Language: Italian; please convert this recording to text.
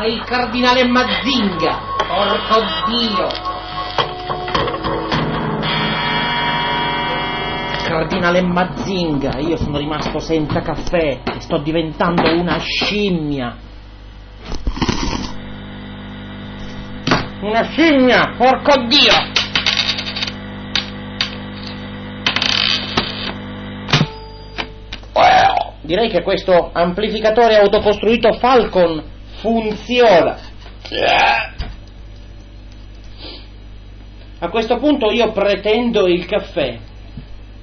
È il cardinale Mazinga, porco Dio! Cardinale Mazinga, io sono rimasto senza caffè e sto diventando una scimmia. Una scimmia, porco Dio! Direi che questo amplificatore autocostruito Falcon funziona. A questo punto io pretendo il caffè.